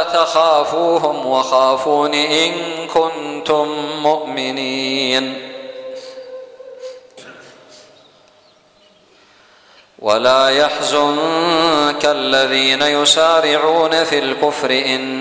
تخافوهم وخافون إن كنتم مؤمنين. ولا يحزنك الذين يسارعون في الكفر